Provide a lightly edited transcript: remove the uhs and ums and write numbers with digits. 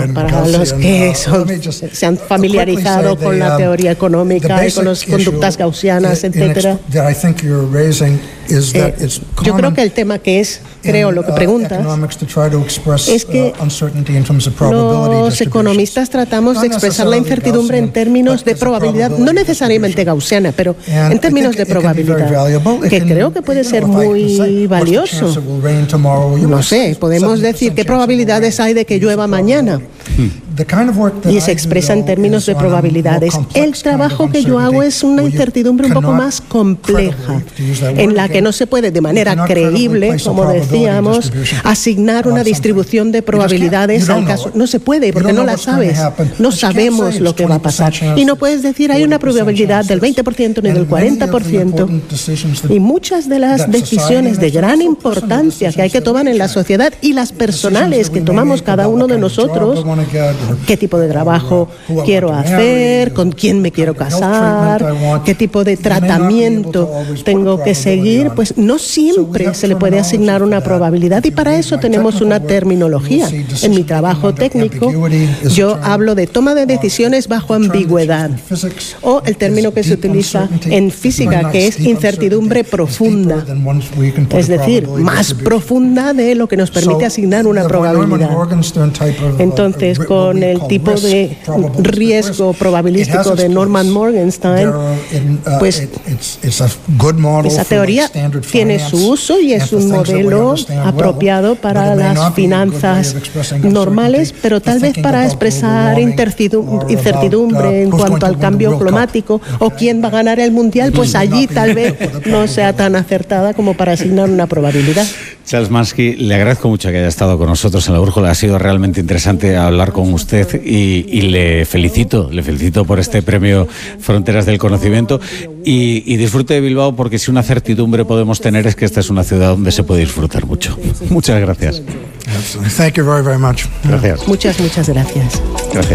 para los que se han familiarizado con la teoría económica y con las conductas gaussianas, etcétera. Yo creo que el tema que es, lo que preguntas, es que los economistas tratamos de expresar la incertidumbre en términos de probabilidad, no necesariamente gaussiana, pero en términos de probabilidad, que creo que puede ser muy valioso. No sé, podemos decir qué probabilidades hay de que llueva mañana. Y se expresa en términos de probabilidades. El trabajo que yo hago es una incertidumbre un poco más compleja, en la que no se puede de manera creíble, como decíamos, asignar una distribución de probabilidades al caso. No se puede, porque no la sabes. No sabemos lo que va a pasar. Y no puedes decir hay una probabilidad del 20% ni del 40%. Y muchas de las decisiones de gran importancia que hay que tomar en la sociedad y las personales que tomamos cada uno de nosotros, qué tipo de trabajo quiero hacer, con quién me quiero casar, qué tipo de tratamiento tengo que seguir, pues no siempre se le puede asignar una probabilidad, y para eso tenemos una terminología. En mi trabajo técnico yo hablo de toma de decisiones bajo ambigüedad, o el término que se utiliza en física, que es incertidumbre profunda, es decir, más profunda de lo que nos permite asignar una probabilidad. Entonces, con el tipo de riesgo probabilístico de Norman Morgenstern, pues esa teoría tiene su uso y es un modelo apropiado para las finanzas normales, pero tal vez para expresar incertidumbre en cuanto al cambio climático o quién va a ganar el mundial, pues allí tal vez no sea tan acertada como para asignar una probabilidad. Charles Mansky, le agradezco mucho que haya estado con nosotros en La Brújula. Ha sido realmente interesante hablar con usted y le felicito por este premio Fronteras del Conocimiento y disfrute de Bilbao, porque si una certidumbre podemos tener es que esta es una ciudad donde se puede disfrutar mucho. Muchas gracias. Thank you very, very much. Gracias. Muchas gracias. Gracias.